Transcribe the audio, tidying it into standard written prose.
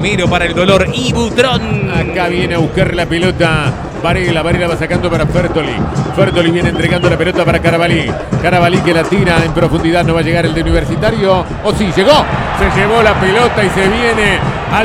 remedio para el dolor. Ibutrón. Acá viene a buscar la pelota Varela va sacando para Fertoli. Fertoli viene entregando la pelota para Carabalí. Carabalí que la tira en profundidad. No va a llegar el de Universitario. O sí, llegó. Se llevó la pelota y se viene al